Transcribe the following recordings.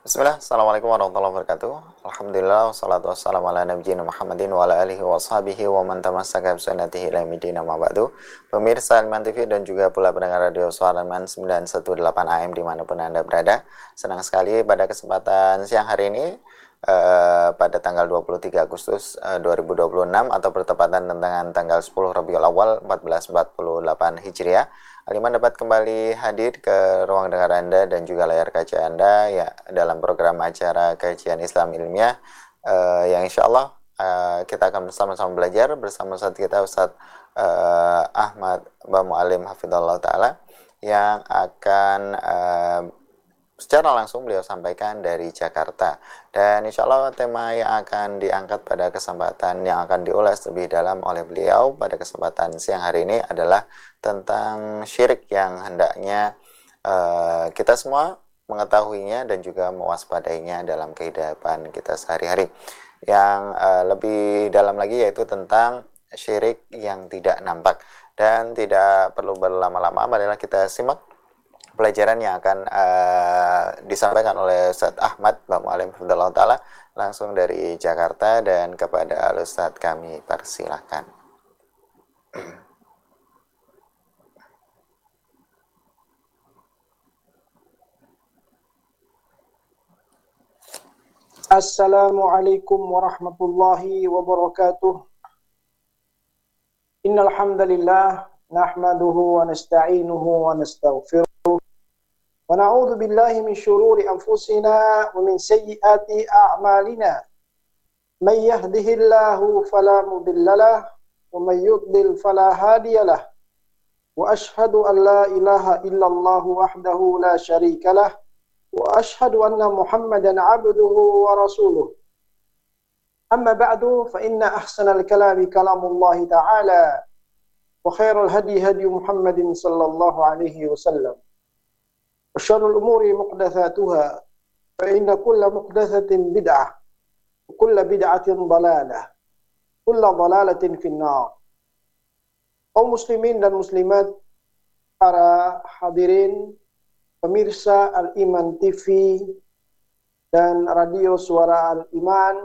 Bismillah, Assalamualaikum warahmatullahi wabarakatuh. Alhamdulillah, wassalatu wassalamu ala nabiyina Muhammadin wa ala alihi wa sahbihi wa man tamassaka bisunatihi ila yaumil amma ba'du. Pemirsa Alman TV dan juga pula pendengar radio Suara Alman 918 AM dimanapun Anda berada. Senang sekali pada kesempatan siang hari ini pada tanggal 23 Agustus 2026 atau bertepatan dengan tanggal 10 Rabiul Awal 1448 Hijriah. Aliman dapat kembali hadir ke ruang dengar Anda dan juga layar kaca Anda ya dalam program acara kajian Islam ilmiah yang insya Allah kita akan bersama-sama belajar bersama Ustadz kita Ustadz Ahmad Mualim Hafidhullah Ta'ala yang akan secara langsung beliau sampaikan dari Jakarta. Dan insya Allah tema yang akan diangkat pada kesempatan yang akan diulas lebih dalam oleh beliau pada kesempatan siang hari ini adalah tentang syirik yang hendaknya kita semua mengetahuinya dan juga mewaspadainya dalam kehidupan kita sehari-hari. Yang lebih dalam lagi yaitu tentang syirik yang tidak nampak. Dan tidak perlu berlama-lama, marilah kita simak pelajaran yang akan disampaikan oleh Ustadz Ahmad Mualim Hafidhullah Ta'ala langsung dari Jakarta, dan kepada Ustadz kami persilahkan. Assalamualaikum warahmatullahi wabarakatuh. Innal hamdalillah nahmaduhu wa nasta'inuhu wa nastaghfiruh wa na'udzu billahi min shururi anfusina wa min sayyiati a'malina. May yahdihillahu fala mudhillalah wa may yudlil fala hadiyalah. Wa ashhadu an la ilaha illallah wahdahu la syarikalah wa ashhadu anna Muhammadan 'abduhu wa rasuluh. Amma ba'du fa inna ahsanal kalami kalamullah ta'ala wa khairul hadi hadi Muhammadin sallallahu alaihi wasallam. Wa syarrul umuri muhdatsatuha fa inna kulla muhdatsatin bid'ah wa kulla bid'atin dhalalah. Kulla dhalalatin finnar. Kaum muslimin dan muslimat, para hadirin pemirsa Al-Iman TV dan radio Suara Al-Iman.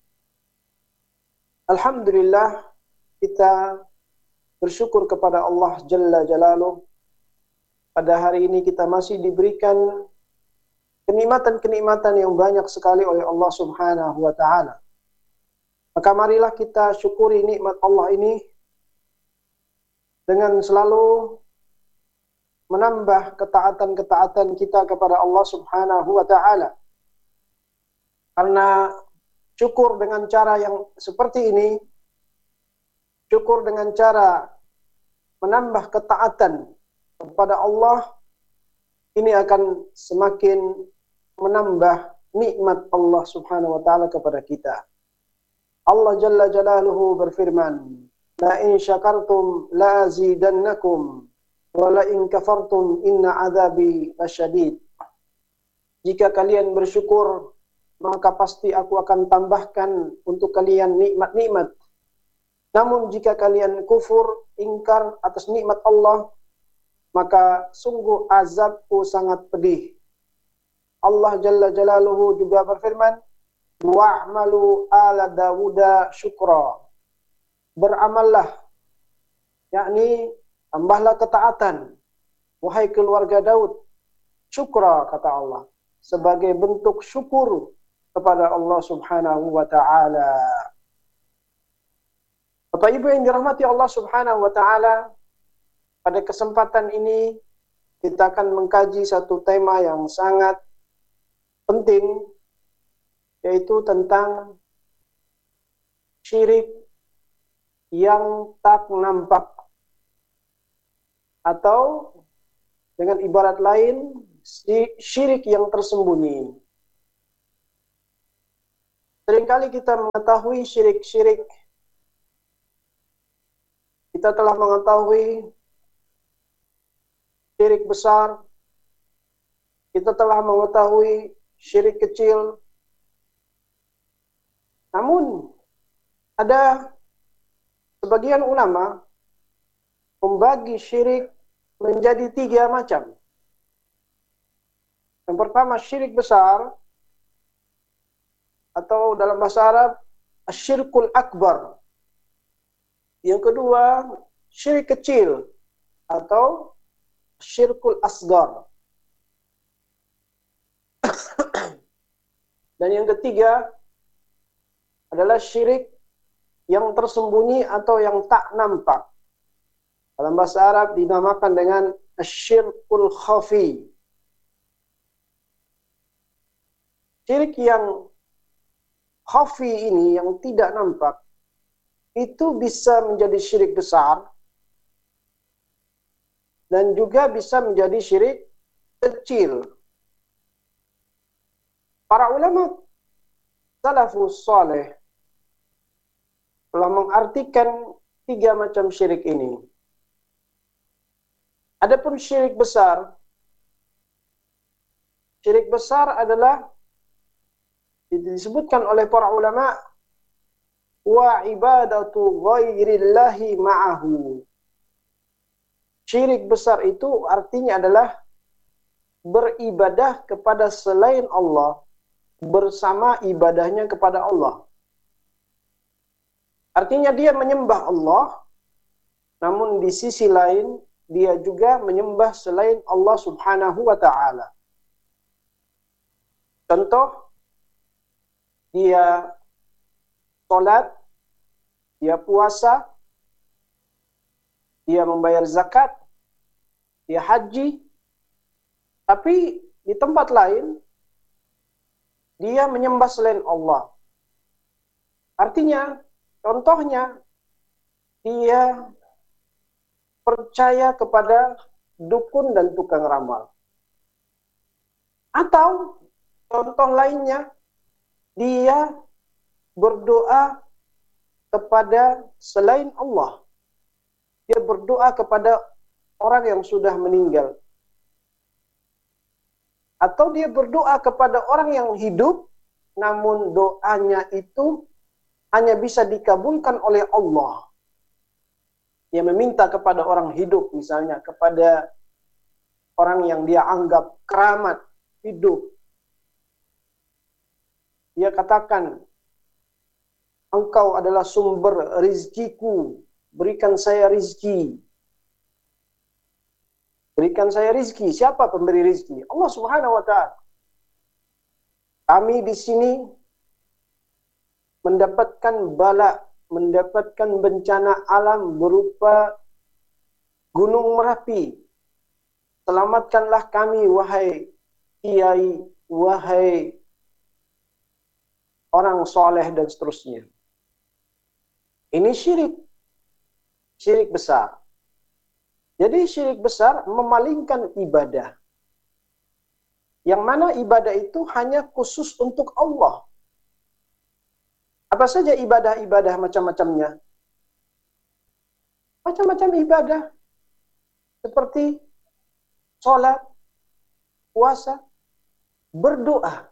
Alhamdulillah, kita bersyukur kepada Allah Jalla Jalaluh. Pada hari ini kita masih diberikan kenikmatan-kenikmatan yang banyak sekali oleh Allah Subhanahu wa Ta'ala. Maka marilah kita syukuri nikmat Allah ini dengan selalu menambah ketaatan-ketaatan kita kepada Allah Subhanahu wa Ta'ala. Karena syukur dengan cara yang seperti ini, syukur dengan cara menambah ketaatan kepada Allah, ini akan semakin menambah nikmat Allah Subhanahu wa Ta'ala kepada kita. Allah Jalla Jalaluhu berfirman, la in syakartum la azidannakum wa la in kafartum inna adzabi lasyadid. Jika kalian bersyukur, maka pasti aku akan tambahkan untuk kalian nikmat-nikmat. Namun jika kalian kufur, ingkar atas nikmat Allah, maka sungguh azabku sangat pedih. Allah Jalla Jalaluhu juga berfirman, wa'malu ala Dawuda syukra. Beramallah, yakni tambahlah ketaatan, wahai keluarga Daud, syukra, kata Allah, sebagai bentuk syukur kepada Allah Subhanahu wa Ta'ala. Bapak Ibu yang dirahmati Allah Subhanahu wa Ta'ala, pada kesempatan ini kita akan mengkaji satu tema yang sangat penting, yaitu tentang syirik yang tak nampak, atau dengan ibarat lain, syirik yang tersembunyi. Seringkali kita mengetahui syirik-syirik. Kita telah mengetahui syirik besar. Kita telah mengetahui syirik kecil. Namun, ada sebagian ulama membagi syirik menjadi 3 macam. Yang pertama, syirik besar, atau dalam bahasa Arab asyirkul akbar. Yang kedua, syirik kecil atau syirkul asgar. Dan yang ketiga adalah syirik yang tersembunyi atau yang tak nampak. Dalam bahasa Arab dinamakan dengan asyirkul khafi. Syirik yang khafi ini, yang tidak nampak, itu bisa menjadi syirik besar dan juga bisa menjadi syirik kecil. Para ulama salafus saleh telah mengartikan 3 macam syirik ini. Adapun syirik besar adalah disebutkan oleh para ulama wa ibadatu ghairillahi ma'ahu. Syirik besar itu artinya adalah beribadah kepada selain Allah bersama ibadahnya kepada Allah. Artinya dia menyembah Allah, namun di sisi lain dia juga menyembah selain Allah Subhanahu wa ta'ala. Contoh, dia sholat, dia puasa, dia membayar zakat, dia haji, tapi di tempat lain dia menyembah selain Allah. Artinya, contohnya, dia percaya kepada dukun dan tukang ramal. Atau contoh lainnya, dia berdoa kepada selain Allah. Dia berdoa kepada orang yang sudah meninggal. Atau dia berdoa kepada orang yang hidup, namun doanya itu hanya bisa dikabulkan oleh Allah. Dia meminta kepada orang hidup, misalnya kepada orang yang dia anggap keramat hidup. Dia katakan, engkau adalah sumber rizkiku, berikan saya rizki. Berikan saya rizki. Siapa pemberi rizki? Allah Subhanahu wa ta'ala. Kami di sini mendapatkan bala, mendapatkan bencana alam berupa gunung Merapi. Selamatkanlah kami, wahai kiai, wahai orang soleh, dan seterusnya. Ini syirik. Syirik besar. Jadi syirik besar memalingkan ibadah. Yang mana ibadah itu hanya khusus untuk Allah. Apa saja ibadah-ibadah macam-macamnya? Macam-macam ibadah. Seperti sholat, puasa, berdoa.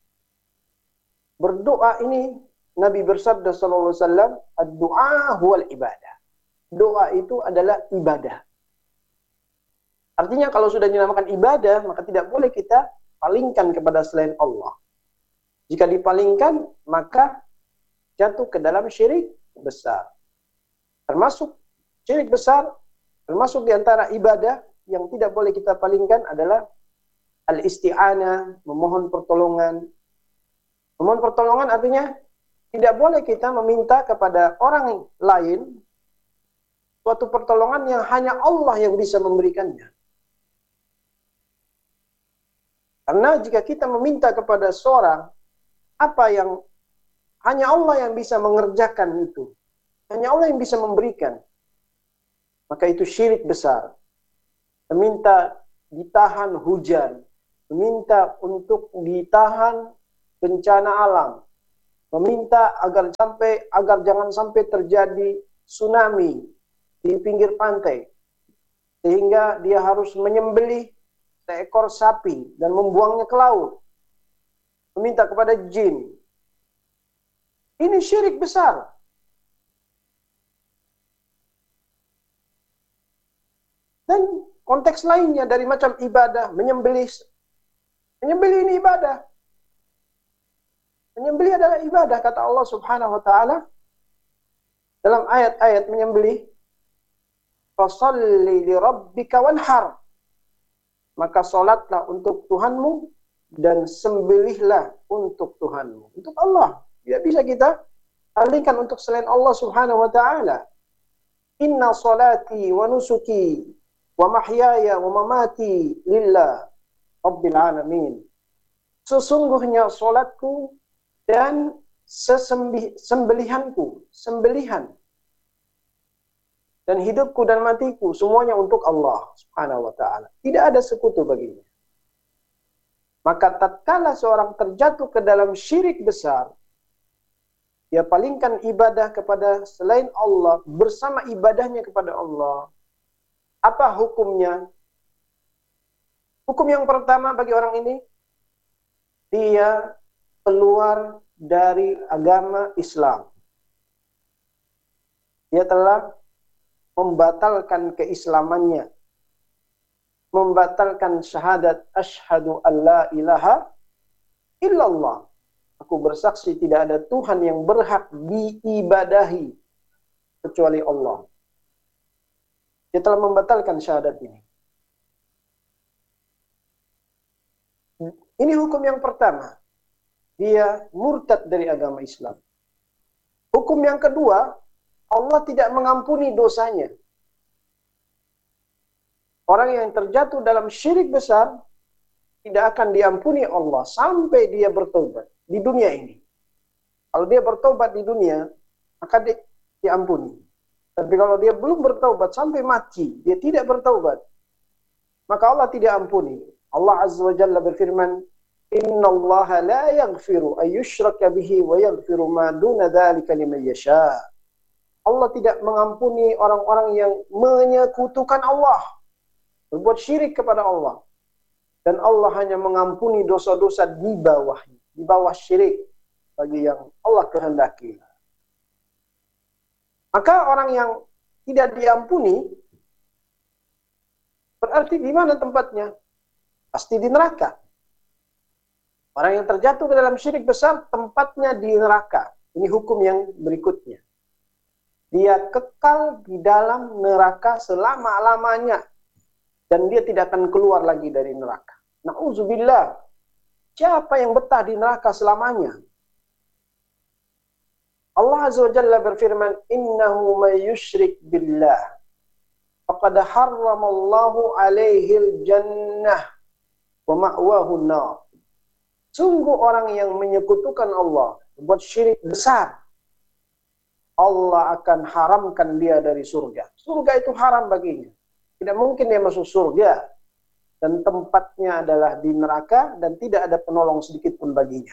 Berdoa ini Nabi bersabda sallallahu alaihi wasallam, ad-du'a huwal ibadah. Doa itu adalah ibadah. Artinya kalau sudah dinamakan ibadah, maka tidak boleh kita palingkan kepada selain Allah. Jika dipalingkan, maka jatuh ke dalam syirik besar. Termasuk syirik besar, termasuk di antara ibadah yang tidak boleh kita palingkan adalah al-isti'anah, memohon pertolongan. Memohon pertolongan artinya tidak boleh kita meminta kepada orang lain suatu pertolongan yang hanya Allah yang bisa memberikannya. Karena jika kita meminta kepada seorang apa yang hanya Allah yang bisa mengerjakan itu, hanya Allah yang bisa memberikan, maka itu syirik besar. Meminta ditahan hujan, meminta untuk ditahan bencana alam, meminta agar jangan sampai terjadi tsunami di pinggir pantai, sehingga dia harus menyembelih seekor sapi dan membuangnya ke laut, meminta kepada jin. Ini syirik besar. Dan konteks lainnya dari macam ibadah, menyembelih ini ibadah. Menyembelih adalah ibadah, kata Allah Subhanahu wa taala dalam ayat-ayat menyembelih. Fasalli li rabbika wanhar. Maka salatlah untuk Tuhanmu dan sembelihlah untuk Tuhanmu. Untuk Allah. Tidak bisa kita alihkan untuk selain Allah Subhanahu wa taala. Inna salati wa nusuki wa mahyaya wa mamati lillah rabbil alamin. Sesungguhnya salatku dan sembelihan dan hidupku dan matiku semuanya untuk Allah Subhanahu wa taala. Tidak ada sekutu baginya. Maka tatkala seorang terjatuh ke dalam syirik besar, dia palingkan ibadah kepada selain Allah bersama ibadahnya kepada Allah. Apa hukumnya? Hukum yang pertama bagi orang ini, dia keluar dari agama Islam. Dia telah membatalkan keislamannya, membatalkan syahadat asyhadu alla ilaha illallah. Aku bersaksi tidak ada Tuhan yang berhak diibadahi kecuali Allah. Dia telah membatalkan syahadat ini. Ini hukum yang pertama. Dia murtad dari agama Islam. Hukum yang kedua, Allah tidak mengampuni dosanya. Orang yang terjatuh dalam syirik besar tidak akan diampuni Allah sampai dia bertobat di dunia ini. Kalau dia bertobat di dunia, maka diampuni. Tapi kalau dia belum bertobat sampai mati, dia tidak bertobat, maka Allah tidak ampuni. Allah Azza wa Jalla berfirman, Inna Allah la yaghfiru ayyushraka bihi wa yaghfiru ma duna dzalika liman yasha. Allah tidak mengampuni orang-orang yang menyekutukan Allah, berbuat syirik kepada Allah. Dan Allah hanya mengampuni dosa-dosa di bawahnya, di bawah syirik bagi yang Allah kehendaki. Maka orang yang tidak diampuni, berarti di mana tempatnya? Pasti di neraka. Orang yang terjatuh ke dalam syirik besar, tempatnya di neraka. Ini hukum yang berikutnya. Dia kekal di dalam neraka selama-lamanya. Dan dia tidak akan keluar lagi dari neraka. Na'udzubillah. Siapa yang betah di neraka selamanya? Allah Azza wa Jalla berfirman, Innahu man yushrik billah. Faqad harramallahu alaihil jannah. Wa ma'wahu nar. Sungguh orang yang menyekutukan Allah, buat syirik besar, Allah akan haramkan dia dari surga. Surga itu haram baginya. Tidak mungkin dia masuk surga. Dan tempatnya adalah di neraka dan tidak ada penolong sedikit pun baginya.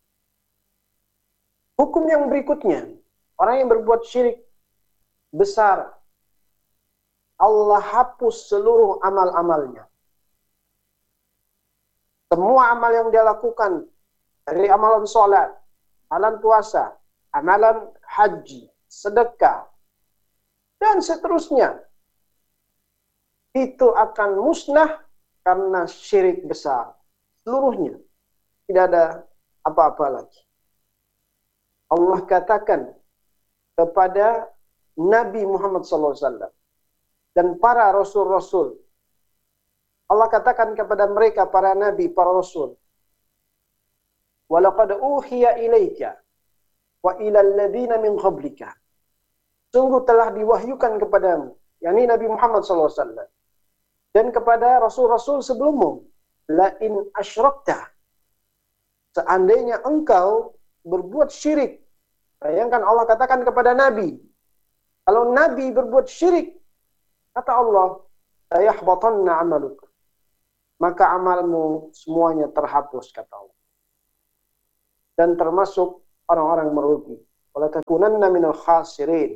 Hukum yang berikutnya, orang yang berbuat syirik besar, Allah hapus seluruh amal-amalnya. Semua amal yang dia lakukan, dari amalan sholat, amalan puasa, amalan haji, sedekah, dan seterusnya, itu akan musnah karena syirik besar. Seluruhnya. Tidak ada apa-apa lagi. Allah katakan kepada Nabi Muhammad SAW dan para rasul-rasul. Allah katakan kepada mereka, para nabi, para rasul. وَلَقَدْ أُوحِيَ إِلَيْكَ وَإِلَى الَّذِينَ مِنْ قَبْلِكَ. Sungguh telah diwahyukan kepadamu, yakni Nabi Muhammad SAW. Dan kepada rasul-rasul sebelummu, lain asyrakta, seandainya engkau berbuat syirik. Bayangkan Allah katakan kepada Nabi, kalau Nabi berbuat syirik, kata Allah, sayahbatanna amaluk, maka amalmu semuanya terhapus, kata Allah. Dan termasuk orang-orang merugi. Wala takunanna minal khasirin.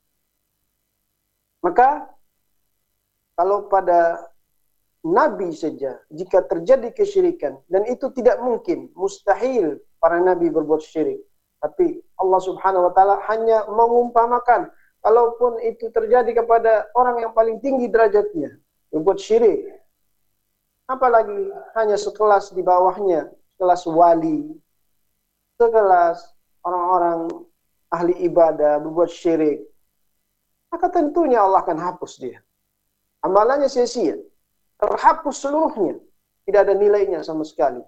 Maka kalau pada nabi saja, jika terjadi kesyirikan, dan itu tidak mungkin, mustahil para nabi berbuat syirik. Tapi Allah Subhanahu wa Ta'ala hanya mengumpamakan, kalaupun itu terjadi kepada orang yang paling tinggi derajatnya, berbuat syirik, apalagi hanya sekelas di bawahnya, sekelas wali, sekelas orang-orang ahli ibadah berbuat syirik, maka tentunya Allah akan hapus dia. Amalannya sia-sia, terhapus seluruhnya, tidak ada nilainya sama sekali.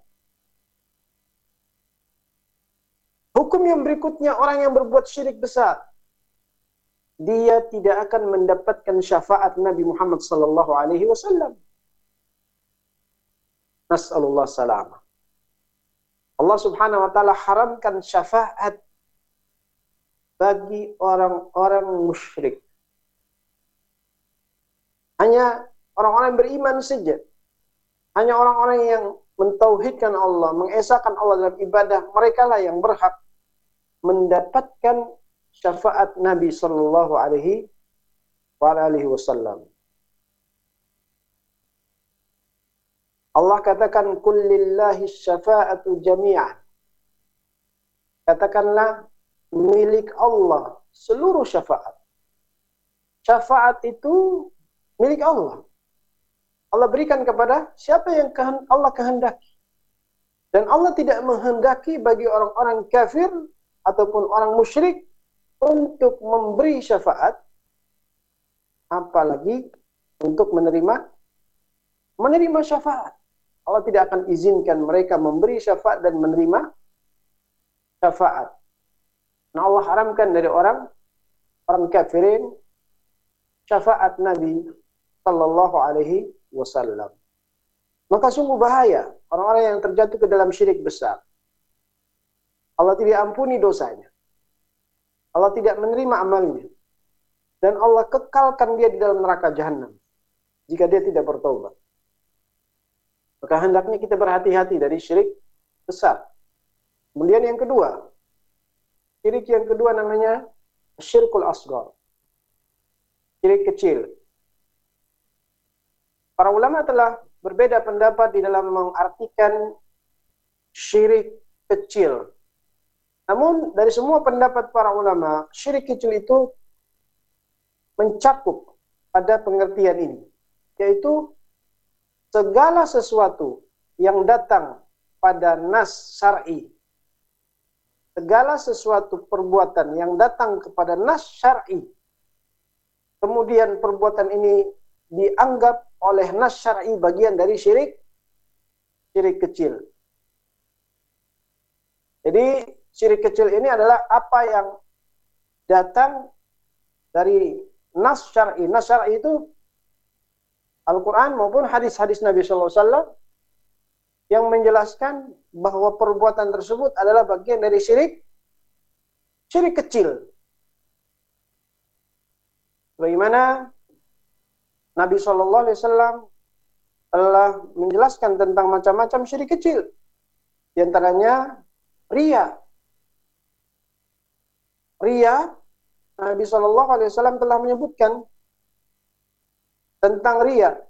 Hukum yang berikutnya, orang yang berbuat syirik besar, dia tidak akan mendapatkan syafaat Nabi Muhammad sallallahu alaihi wasallam. Nas'alullah salamah. Allah Subhanahu wa taala haramkan syafaat bagi orang-orang musyrik. Hanya orang-orang yang beriman saja. Hanya orang-orang yang mentauhidkan Allah, mengesahkan Allah dalam ibadah, mereka lah yang berhak mendapatkan syafaat Nabi sallallahu alaihi wasallam. Allah katakan kullillahi syafa'atu jami'an. Katakanlah milik Allah seluruh syafaat. Syafaat itu milik Allah. Allah berikan kepada siapa yang Allah kehendaki. Dan Allah tidak menghendaki bagi orang-orang kafir ataupun orang musyrik untuk memberi syafaat, apalagi untuk menerima syafaat. Allah tidak akan izinkan mereka memberi syafaat dan menerima syafaat. Nah, Allah haramkan dari orang kafirin syafaat Nabi sallallahu alaihi wasallam. Maka sungguh bahaya orang-orang yang terjatuh ke dalam syirik besar. Allah tidak ampuni dosanya. Allah tidak menerima amalnya. Dan Allah kekalkan dia di dalam neraka jahanam jika dia tidak bertobat. Maka hendaknya kita berhati-hati dari syirik besar. Kemudian yang kedua, syirik yang kedua namanya syirkul asghar. Syirik kecil. Para ulama telah berbeda pendapat di dalam mengartikan syirik kecil. Namun dari semua pendapat para ulama, syirik kecil itu mencakup pada pengertian ini, yaitu segala sesuatu yang datang pada nas syar'i, segala sesuatu perbuatan yang datang kepada nas syar'i, kemudian perbuatan ini dianggap oleh nas syar'i bagian dari syirik kecil. Jadi syirik kecil ini adalah apa yang datang dari nas syar'i. Nas syar'i itu Al-Quran maupun hadis-hadis Nabi SAW yang menjelaskan bahwa perbuatan tersebut adalah bagian dari syirik kecil. Bagaimana Nabi SAW telah menjelaskan tentang macam-macam syirik kecil. Di antaranya riya. Riya, Nabi SAW telah menyebutkan tentang riya,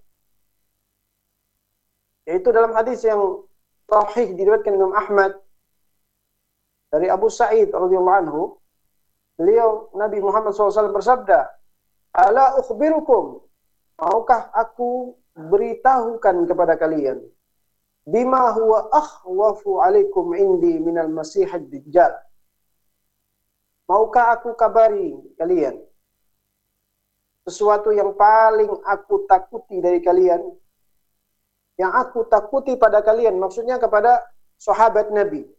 yaitu dalam hadis yang sahih diriwayatkan Imam Ahmad dari Abu Sa'id radhiyallahu anhu, beliau Nabi Muhammad SAW bersabda, "Ala ukhbirukum, maukah aku beritahukan kepada kalian bima huwa akhwafu alaikum indi minal masihid dajjal." Maukah aku kabari kalian sesuatu yang paling aku takuti dari kalian, yang aku takuti pada kalian, maksudnya kepada sahabat Nabi,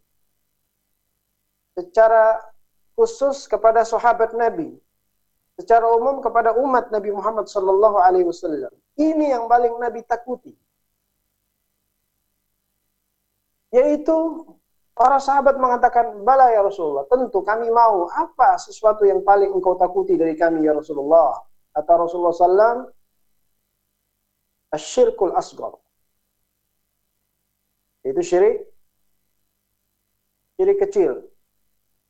secara khusus kepada sahabat Nabi, secara umum kepada umat Nabi Muhammad sallallahu alaihi wasallam. Ini yang paling Nabi takuti, yaitu para sahabat mengatakan, "Bala ya Rasulullah, tentu kami mau. Apa sesuatu yang paling engkau takuti dari kami ya Rasulullah?" Kata Rasulullah SAW, "Asyirkul asghar." Itu syirik kecil.